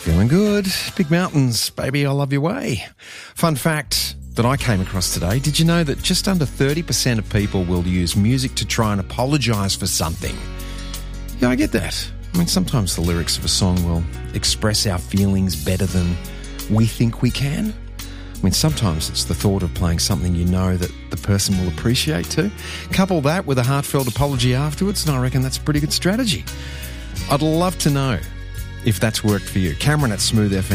Feeling good. Big mountains, baby, I love your way. Fun fact that I came across today. Did you know that just under 30% of people will use music to try and apologise for something? Yeah, I get that. I mean, sometimes the lyrics of a song will express our feelings better than we think we can. I mean, sometimes it's the thought of playing something you know that the person will appreciate too. Couple that with a heartfelt apology afterwards, and I reckon that's a pretty good strategy. I'd love to know if that's worked for you. Cameron at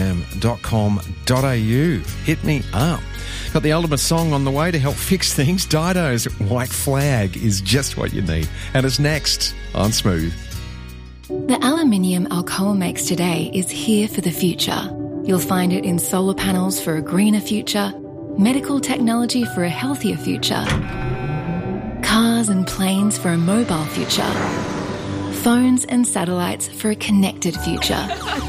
smoothfm.com.au. Hit me up. Got the ultimate song on the way to help fix things. Dido's White Flag is just what you need. And it's next on Smooth. The aluminium Alcoa makes today is here for the future. You'll find it in solar panels for a greener future, medical technology for a healthier future, cars and planes for a mobile future, phones and satellites for a connected future.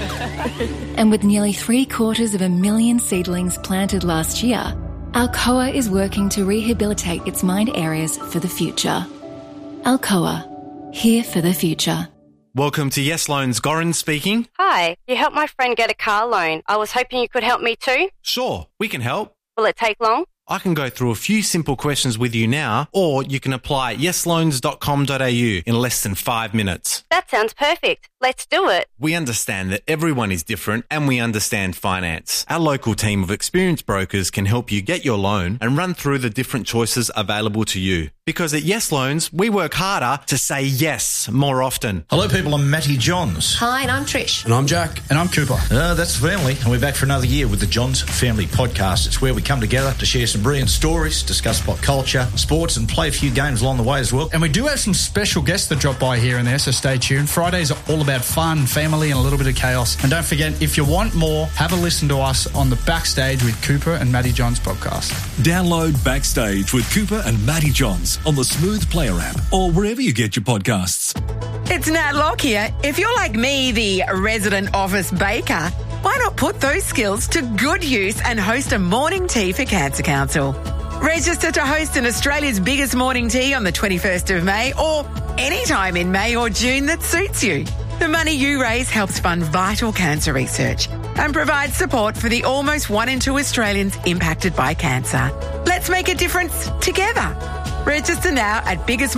And with nearly 750,000 seedlings planted last year, Alcoa is working to rehabilitate its mined areas for the future. Alcoa, here for the future. Welcome to Yes Loans, Goran speaking. Hi, you helped my friend get a car loan. I was hoping you could help me too. Sure, we can help. Will it take long? I can go through a few simple questions with you now, or you can apply at yesloans.com.au in less than 5 minutes. That sounds perfect. Let's do it. We understand that everyone is different and we understand finance. Our local team of experienced brokers can help you get your loan and run through the different choices available to you. Because at Yes Loans, we work harder to say yes more often. Hello people, I'm Matty Johns. Hi, and I'm Trish. And I'm Jack. And I'm Cooper. That's the family, and we're back for another year with the Johns Family Podcast. It's where we come together to share some brilliant stories, discuss pop culture, sports, and play a few games along the way as well. And we do have some special guests that drop by here and there, so stay tuned. Fridays are all about fun, family, and a little bit of chaos. And don't forget, if you want more, have a listen to us on the Backstage with Cooper and Matty Johns podcast. Download Backstage with Cooper and Matty Johns on the Smooth Player app or wherever you get your podcasts. It's Nat Locke here. If you're like me, the resident office baker, why not put those skills to good use and host a morning tea for Cancer Council? Register to host in Australia's biggest morning tea on the 21st of May or any time in May or June that suits you. The money you raise helps fund vital cancer research and provides support for the almost 1 in 2 Australians impacted by cancer. Let's make a difference together. Register now at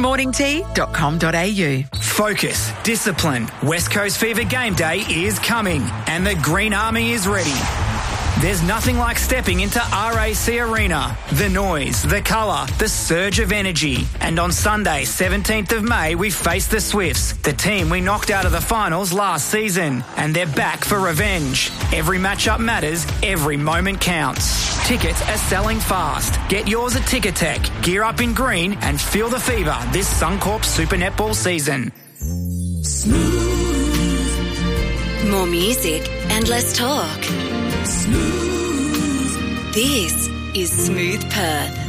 biggestmorningtea.com.au. Focus, discipline. West Coast Fever Game Day is coming and the Green Army is ready. There's nothing like stepping into RAC Arena. The noise, the colour, the surge of energy. And on Sunday, 17th of May, we face the Swifts, the team we knocked out of the finals last season. And they're back for revenge. Every matchup matters, every moment counts. Tickets are selling fast. Get yours at Ticketek. Gear up in green and feel the fever this Suncorp Super Netball season. Smooth. More music and less talk. Smooth. This is Smooth Perth.